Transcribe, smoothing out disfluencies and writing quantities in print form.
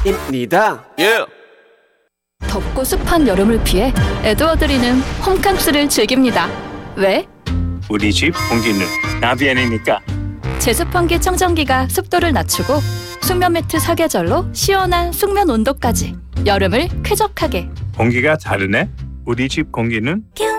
입니다. 예. 덥고 습한 여름을 피해 에드워드리는 홈캉스를 즐깁니다. 왜? 우리 집 공기는 나비엔이니까. 제습환기 청정기가 습도를 낮추고 숙면 매트 사계절로 시원한 숙면 온도까지 여름을 쾌적하게. 공기가 다르네. 우리 집 공기는